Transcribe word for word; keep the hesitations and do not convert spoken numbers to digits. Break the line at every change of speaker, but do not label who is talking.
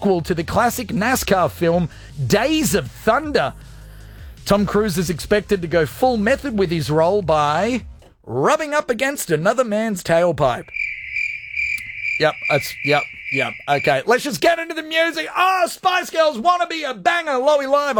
sequel to the classic NASCAR film Days of Thunder. Tom Cruise is expected to go full method with his role by rubbing up against another man's tailpipe. Yep, that's, yep, yep. Okay, let's just get into the music. Oh, Spice Girls Wanna Be a Banger, Lowy Live.